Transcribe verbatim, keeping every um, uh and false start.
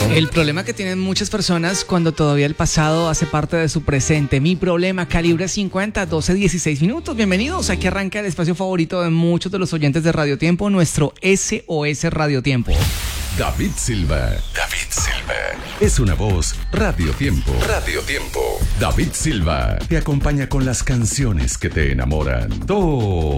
El problema que tienen muchas personas cuando todavía el pasado hace parte de su presente. Mi problema, calibre cincuenta, doce, dieciséis minutos. Bienvenidos. Aquí arranca el espacio favorito de muchos de los oyentes de Radio Tiempo, nuestro S O S Radio Tiempo. David Silva. David Silva. Es una voz Radio Tiempo. Radio Tiempo. David Silva te acompaña con las canciones que te enamoran. Todo